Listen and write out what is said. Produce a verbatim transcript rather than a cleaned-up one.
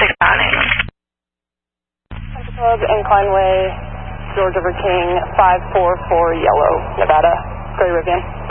six nine. Country Club, Incline Way, George River King, five four four Yellow, Nevada, Gray Rivian.